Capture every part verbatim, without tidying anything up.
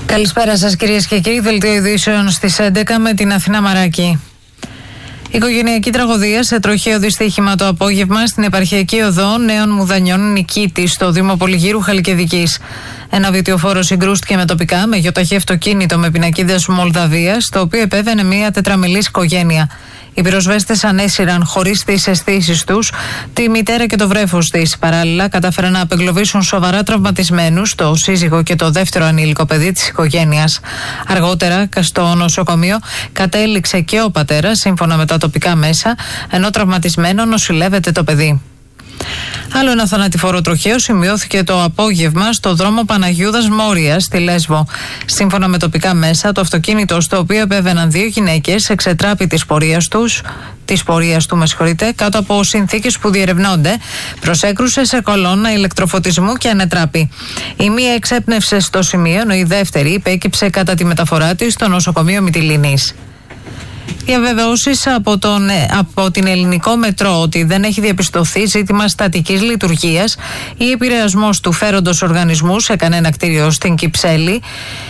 Καλησπέρα σας κυρίες και κύριοι, δελτίο ειδήσεων στις έντεκα με την Αθηνά Μαράκη. Οικογενειακή τραγωδία σε τροχαίο δυστύχημα το απόγευμα στην επαρχιακή οδό Νέων Μουδανιών Νικήτη στο Δήμο Πολυγύρου Χαλκιδικής. Ένα βιτιοφόρο συγκρούστηκε με τοπικά με γιοταχή αυτοκίνητο με πινακίδες Μολδαβίας, το οποίο επέβαινε μια τετραμελής οικογένεια. Οι πυροσβέστες ανέσυραν χωρίς τις αισθήσεις τους τη μητέρα και το βρέφος της. Παράλληλα, κατάφεραν να απεγκλωβίσουν σοβαρά τραυματισμένους, το σύζυγο και το δεύτερο ανήλικο παιδί της οικογένειας. Αργότερα, στο νοσοκομείο, κατέληξε και ο πατέρας, σύμφωνα με τα τοπικά μέσα, ενώ τραυματισμένο νοσηλεύεται το παιδί. Άλλο ένα θανατηφόρο τροχαίο σημειώθηκε το απόγευμα στο δρόμο Παναγιούδας Μόριας στη Λέσβο. Σύμφωνα με τοπικά μέσα, το αυτοκίνητο στο οποίο επέβαιναν δύο γυναίκες εξετράπη της πορείας τους, της πορείας του, με συγχωρείτε, κάτω από συνθήκες που διερευνώνται, προσέκρουσε σε κολόνα ηλεκτροφωτισμού και ανετράπη. Η μία εξέπνευσε στο σημείο, ενώ η δεύτερη υπέκυψε κατά τη μεταφορά της στο νοσοκομείο Μυτιληνής. Διαβεβαιώσεις από, τον, από την Ελληνικό Μετρό ότι δεν έχει διαπιστωθεί ζήτημα στατικής λειτουργίας ή επηρεασμός του φέροντος οργανισμού σε κανένα κτίριο στην Κυψέλη.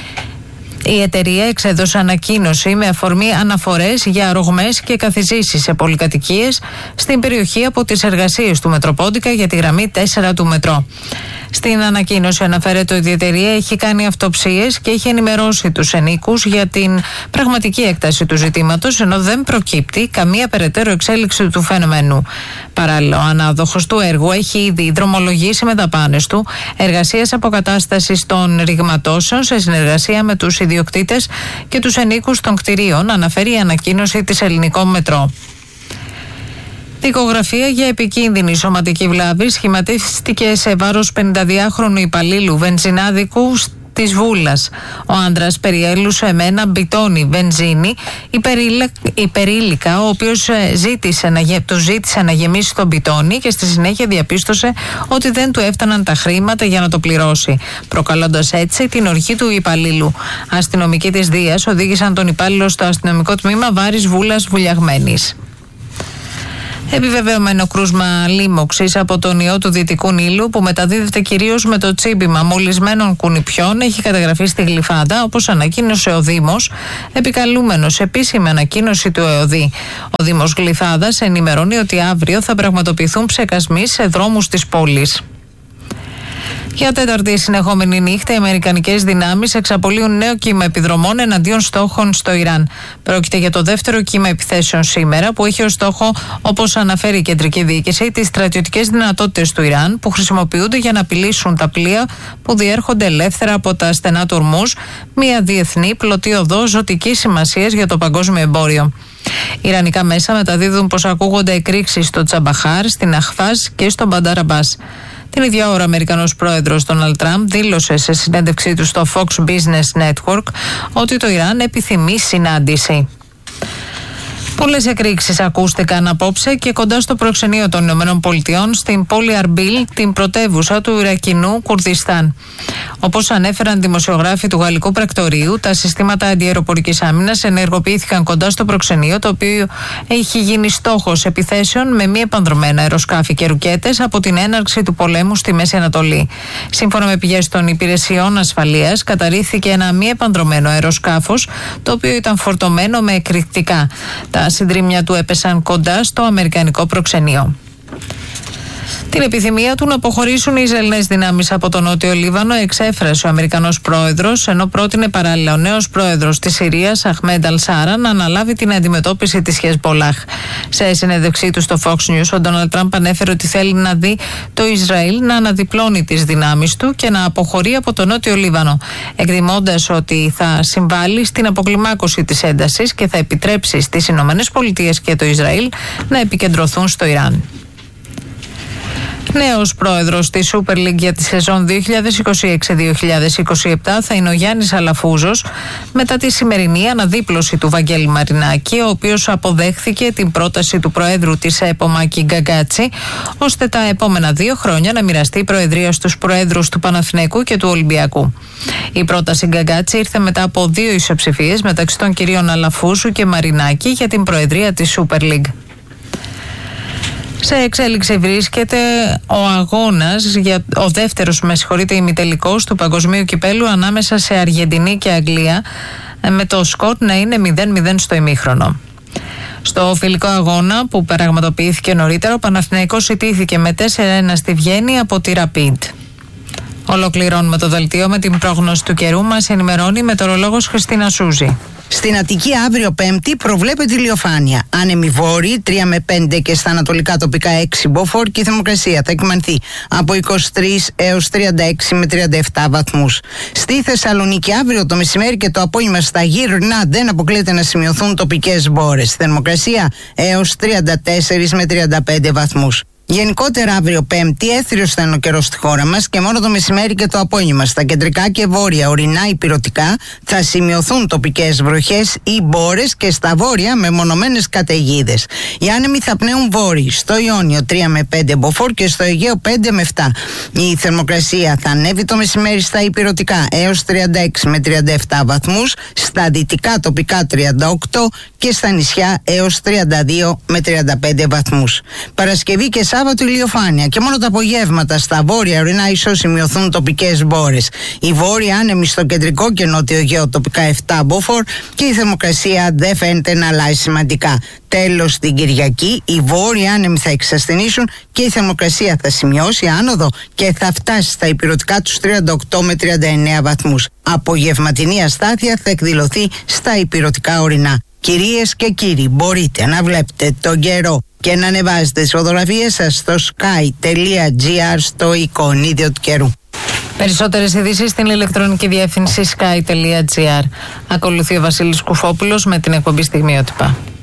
Η εταιρεία εξέδωσε ανακοίνωση με αφορμή αναφορές για ρογμές και καθιζήσεις σε πολυκατοικίες στην περιοχή από τις εργασίες του Μετροπόντικα για τη γραμμή τέσσερα του Μετρό. Στην ανακοίνωση αναφέρεται ότι η εταιρεία έχει κάνει αυτοψίες και έχει ενημερώσει τους ενοίκους για την πραγματική έκταση του ζητήματος, ενώ δεν προκύπτει καμία περαιτέρω εξέλιξη του φαινομένου. Παράλληλα, ο ανάδοχος του έργου έχει ήδη δρομολογήσει με δαπάνες του εργασίες αποκατάστασης των ρηγματώσεων σε συνεργασία με τους ιδιοκτήτες και τους ενοίκους των κτηρίων, αναφέρει η ανακοίνωση της Ελληνικό Μετρό. Δικογραφία για επικίνδυνη σωματική βλάβη σχηματίστηκε σε βάρος πενηνταδυάχρονου υπαλλήλου βενζινάδικου της Βούλας. Ο άντρας περιέλουσε με ένα μπιτόνι βενζίνη υπερήλικα, ο οποίος ζήτησε να, του ζήτησε να γεμίσει το μπιτόνι και στη συνέχεια διαπίστωσε ότι δεν του έφταναν τα χρήματα για να το πληρώσει, προκαλώντας έτσι την οργή του υπαλλήλου. Αστυνομικοί της Δίας οδήγησαν τον υπάλληλο στο αστυνομικό τμήμα Βάρης Βούλας Βουλιαγμένης. Επιβεβαιωμένο κρούσμα λίμωξης από τον ιό του Δυτικού Νείλου, που μεταδίδεται κυρίως με το τσίμπημα μολυσμένων κουνιπιών, έχει καταγραφεί στη Γλυφάδα, όπως ανακοίνωσε ο Δήμος, επικαλούμενος επίσημη ανακοίνωση του ΕΟΔΗ. Ο Δήμος Γλυφάδας ενημερώνει ότι αύριο θα πραγματοποιηθούν ψεκασμοί σε δρόμους της πόλης. Για τέταρτη συνεχόμενη νύχτα, οι αμερικανικές δυνάμεις εξαπολύουν νέο κύμα επιδρομών εναντίον στόχων στο Ιράν. Πρόκειται για το δεύτερο κύμα επιθέσεων σήμερα, που έχει ως στόχο, όπως αναφέρει η κεντρική διοίκηση, τις στρατιωτικές δυνατότητες του Ιράν, που χρησιμοποιούνται για να απειλήσουν τα πλοία που διέρχονται ελεύθερα από τα στενά του Ορμούζ, μια διεθνή πλωτή οδό ζωτικής σημασίας για το παγκόσμιο εμπόριο. Ιρανικά μέσα μεταδίδουν πως ακούγονται εκρήξεις στο Τσαμπαχάρ, στην Αχφάζ και στο Μπαντάρ Αμπάς. Την ίδια ώρα, ο Αμερικανός πρόεδρος Ντόναλντ Τραμπ δήλωσε σε συνέντευξή του στο Fox Business Network ότι το Ιράν επιθυμεί συνάντηση. Πολλές εκρήξεις ακούστηκαν απόψε και κοντά στο προξενείο των Ηνωμένων Πολιτειών στην πόλη Αρμπίλ, την πρωτεύουσα του Ιρακινού Κουρδιστάν. Όπως ανέφεραν δημοσιογράφοι του Γαλλικού Πρακτορείου, τα συστήματα αντιαεροπορικής άμυνας ενεργοποιήθηκαν κοντά στο προξενείο, το οποίο έχει γίνει στόχος επιθέσεων με μη επανδρομένα αεροσκάφη και ρουκέτες από την έναρξη του πολέμου στη Μέση Ανατολή. Σύμφωνα με πηγές των υπηρεσιών ασφαλείας, καταρρίφθηκε ένα μη επανδρομένο αεροσκάφος, το οποίο ήταν φορτωμένο με εκρηκτικά. Τα συντρίμμια του έπεσαν κοντά στο αμερικανικό προξενείο. Την επιθυμία του να αποχωρήσουν οι Ισραηλινές δυνάμεις από τον Νότιο Λίβανο εξέφρασε ο Αμερικανός πρόεδρος, ενώ πρότεινε παράλληλα ο νέος πρόεδρος της Συρίας, Αχμέντ Αλ-Σάρα, να αναλάβει την αντιμετώπιση της Χεσμπολάχ. Σε συνέντευξή του στο Fox News, ο Ντόναλντ Τραμπ ανέφερε ότι θέλει να δει το Ισραήλ να αναδιπλώνει τις δυνάμεις του και να αποχωρεί από τον Νότιο Λίβανο, εκτιμώντας ότι θα συμβάλλει στην αποκλιμάκωση της έντασης και θα επιτρέψει στις Ηνωμένες Πολιτείες και το Ισραήλ να επικεντρωθούν στο Ιράν. Νέος πρόεδρος της Super League για τη σεζόν δύο χιλιάδες είκοσι έξι δύο χιλιάδες είκοσι επτά θα είναι ο Γιάννης Αλαφούζος, μετά τη σημερινή αναδίπλωση του Βαγγέλη Μαρινάκη, ο οποίος αποδέχθηκε την πρόταση του Προέδρου της ΕΠΟ Μάκη Γκαγκάτση, ώστε τα επόμενα δύο χρόνια να μοιραστεί η Προεδρία στους Προέδρους του Παναθηναϊκού και του Ολυμπιακού. Η πρόταση Γκαγκάτση ήρθε μετά από δύο ισοψηφίες μεταξύ των κυρίων Αλαφούζου και Μαρινάκη για την Προεδρία της Super League. Σε εξέλιξη βρίσκεται ο αγώνας, για, ο δεύτερος με συγχωρείτε ημιτελικός του Παγκοσμίου Κυπέλου ανάμεσα σε Αργεντινή και Αγγλία, με το σκορ να είναι μηδέν μηδέν στο ημίχρονο. Στο φιλικό αγώνα που πραγματοποιήθηκε νωρίτερα, ο Παναθηναϊκός ιτήθηκε με τέσσερα ένα στη Βιέννη από τη Rapid. Ολοκληρώνουμε το δελτίο με την πρόγνωση του καιρού. Μας ενημερώνει η μετεωρολόγος Χριστίνα Σούζη. Στην Αττική αύριο Πέμπτη προβλέπεται ηλιοφάνεια. Άνεμη βόρειη τρία με πέντε και στα ανατολικά τοπικά έξι μποφόρ και η θερμοκρασία θα εκμανθεί από είκοσι τρεις έως τριάντα έξι με τριάντα επτά βαθμούς. Στη Θεσσαλονίκη αύριο το μεσημέρι και το απόγευμα στα γύρνα δεν αποκλείεται να σημειωθούν τοπικές μπόρες. Θερμοκρασία έως τριάντα τέσσερα με τριάντα πέντε βαθμούς. Γενικότερα αύριο Πέμπτη έθριος θα είναι ο καιρός στη χώρα μας και μόνο το μεσημέρι και το απόγευμα στα κεντρικά και βόρεια ορεινά υπηρετικά θα σημειωθούν τοπικές βροχές ή μπόρες και στα βόρεια μεμονωμένες καταιγίδες. Οι άνεμοι θα πνέουν βόρειοι, στο Ιόνιο τρία με πέντε μποφόρ και στο Αιγαίο πέντε με επτά. Η θερμοκρασία θα ανέβει το μεσημέρι στα υπηρετικά έως τριάντα έξι με τριάντα επτά βαθμούς, στα δυτικά τοπικά τριάντα οκτώ και στα νησιά έως τριάντα δύο με τριάντα πέντε βαθμούς. Παρασκευή και Σάββατο ηλιοφάνεια και μόνο τα απογεύματα στα βόρεια ορεινά ίσως σημειωθούν τοπικές μπόρες. Οι βόρειοι άνεμοι στο κεντρικό και νότιο Αιγαίο τοπικά επτά μποφόρ και η θερμοκρασία δεν φαίνεται να αλλάζει σημαντικά. Τέλος, την Κυριακή οι βόρειοι άνεμοι θα εξασθενήσουν και η θερμοκρασία θα σημειώσει άνοδο και θα φτάσει στα υπηρετικά τους τριάντα οκτώ με τριάντα εννέα βαθμούς. Απογευματινή αστάθεια θα εκδηλωθεί στα υπηρετικά ορεινά. Κυρίες και κύριοι, μπορείτε να βλέπετε τον καιρό και να ανεβάζετε τις φωτογραφίες σας στο sky.gr στο εικονίδιο του καιρού. Περισσότερες ειδήσεις στην ηλεκτρονική διεύθυνση sky.gr. Ακολουθεί ο Βασίλης Κουφόπουλος με την εκπομπή Στιγμιότυπα.